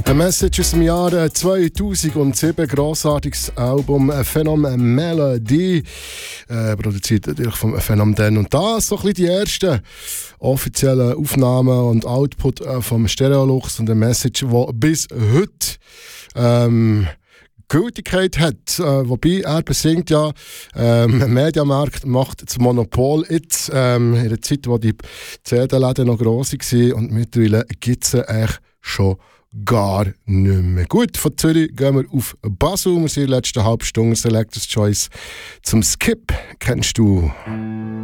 Ein Message aus dem Jahr 2007, grossartiges Album Phenom Melody, produziert natürlich vom Phenom Dan. Und das so ein bisschen die ersten offiziellen Aufnahmen und Output vom Stereolux und ein Message, die bis heute Gültigkeit hat, wobei er besingt ja, Mediamarkt macht das Monopol jetzt, in der Zeit, wo die CD-Läden noch gross waren, und mittlerweile gibt es eigentlich schon gar nicht mehr. Gut, von Zürich gehen wir auf Basel. Wir sind in der letzten halben Stunde Selector's Choice zum Skip. Kennst du?